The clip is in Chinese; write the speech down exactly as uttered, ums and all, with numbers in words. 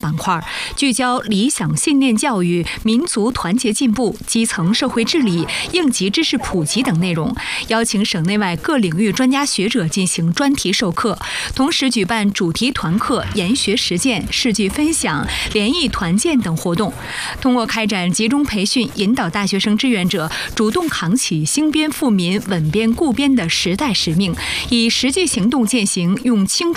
板块，聚焦理想信念教育、民族团结进步、基层社会治理、应急知识普及等内容，邀请省内外各领域专家学者进行专题授课，同时举办主题团课、研学实践、事迹分享、联谊团建等活动。通过开展集中培训，引导大学生志愿者主动扛起兴编富民、稳编固编的时代使命，以实际行动践行用青